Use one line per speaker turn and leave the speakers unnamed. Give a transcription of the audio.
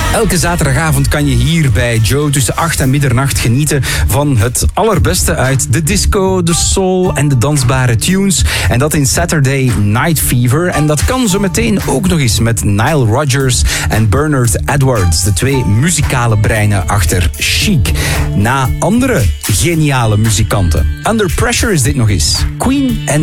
Elke zaterdagavond kan je hier bij Joe tussen 8 en middernacht genieten van het allerbeste uit de disco, de soul en de dansbare tunes. En dat in Saturday Night Fever. En dat kan zo meteen ook nog eens met Nile Rodgers en Bernard Edwards. De twee muzikale breinen achter Chic. Na andere geniale muzikanten. Under Pressure is dit nog eens. Queen en